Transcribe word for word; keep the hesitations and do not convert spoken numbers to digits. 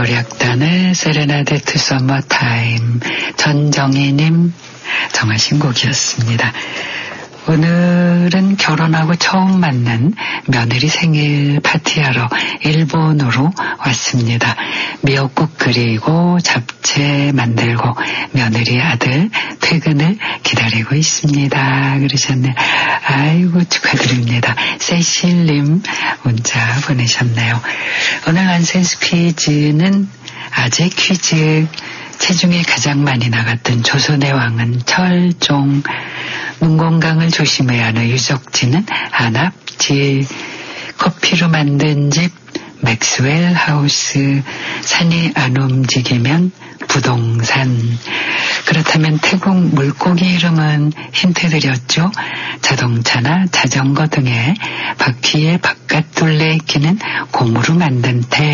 대모략단의 세레나데 투 서머타임 전정희님 정하신 곡이었습니다. 오늘은 결혼하고 처음 만난 며느리 생일 파티하러 일본으로 왔습니다. 미역국 끓이고 잡채 만들고 며느리 아들 퇴근을 기다리고 있습니다. 그러셨네요. 아이고 축하드립니다. 세실님 문자 보내셨네요. 오늘 안센스 퀴즈는 아재 퀴즈. 체중이 가장 많이 나갔던 조선의 왕은 철종. 눈 건강을 조심해야 하는 유적지는 안압지. 커피로 만든 집 맥스웰 하우스. 산이 안 움직이면 부동산. 그렇다면 태국 물고기 이름은 힌트 드렸죠. 자동차나 자전거 등의 바퀴의 바깥 둘레에 끼는 고무로 만든 테